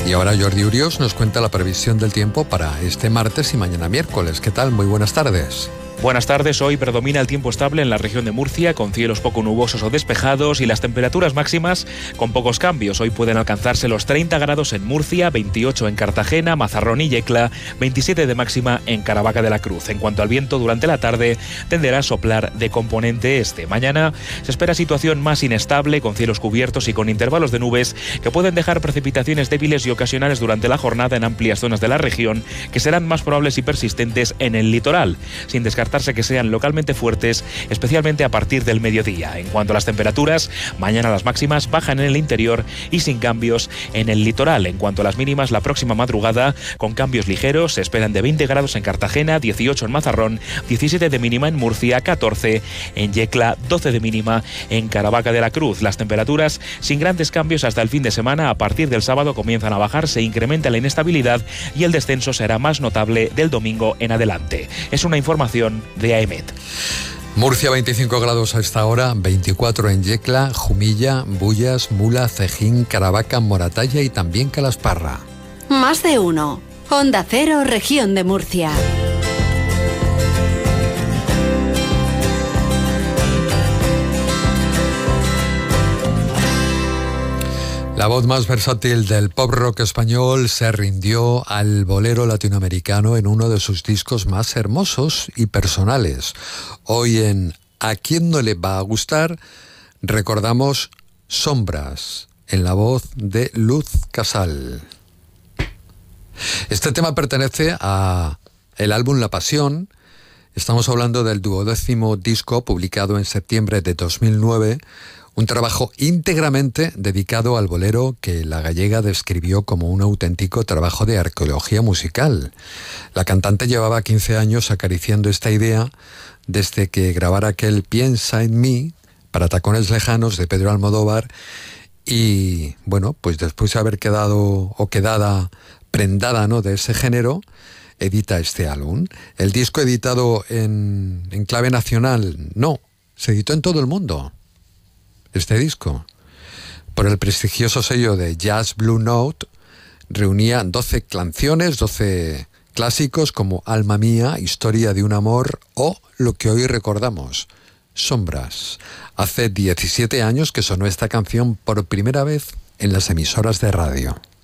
Y ahora Jordi Uriós nos cuenta la previsión del tiempo para este martes y mañana miércoles. ¿Qué tal? Muy buenas tardes. Buenas tardes, hoy predomina el tiempo estable en la región de Murcia, con cielos poco nubosos o despejados y las temperaturas máximas con pocos cambios. Hoy pueden alcanzarse los 30 grados en Murcia, 28 en Cartagena, Mazarrón y Yecla, 27 de máxima en Caravaca de la Cruz. En cuanto al viento, durante la tarde tenderá a soplar de componente este. Mañana se espera situación más inestable, con cielos cubiertos y con intervalos de nubes que pueden dejar precipitaciones débiles y ocasionales durante la jornada en amplias zonas de la región, que serán más probables y persistentes en el litoral, sin descartarse que sean localmente fuertes, especialmente a partir del mediodía. En cuanto a las temperaturas, mañana las máximas bajan en el interior y sin cambios en el litoral. En cuanto a las mínimas, la próxima madrugada, con cambios ligeros, se esperan de 20 grados en Cartagena, 18 en Mazarrón, 17 de mínima en Murcia, 14 en Yecla, 12 de mínima en Caravaca de la Cruz. Las temperaturas sin grandes cambios hasta el fin de semana. A partir del sábado comienzan a bajar, se incrementa la inestabilidad y el descenso será más notable del domingo en adelante. Es una información de AEMET. Murcia 25 grados a esta hora, 24 en Yecla, Jumilla, Bullas, Mula, Cejín, Caravaca, Moratalla y también Calasparra. Más de uno. Onda Cero, región de Murcia. La voz más versátil del pop rock español se rindió al bolero latinoamericano en uno de sus discos más hermosos y personales. Hoy en ¿A quién no le va a gustar? Recordamos Sombras, en la voz de Luz Casal. Este tema pertenece a el álbum La Pasión. Estamos hablando del 12º disco publicado en septiembre de 2009, un trabajo íntegramente dedicado al bolero que la gallega describió como un auténtico trabajo de arqueología musical. La cantante llevaba 15 años acariciando esta idea desde que grabara aquel Piensa en mí para Tacones Lejanos de Pedro Almodóvar y, bueno, pues después de haber quedado o quedada prendada, ¿no?, de ese género, edita este álbum. El disco editado en clave nacional, no, se editó en todo el mundo. Este disco, por el prestigioso sello de Jazz Blue Note, reunía 12 canciones, 12 clásicos como Alma Mía, Historia de un amor o lo que hoy recordamos, Sombras. Hace 17 años que sonó esta canción por primera vez en las emisoras de radio.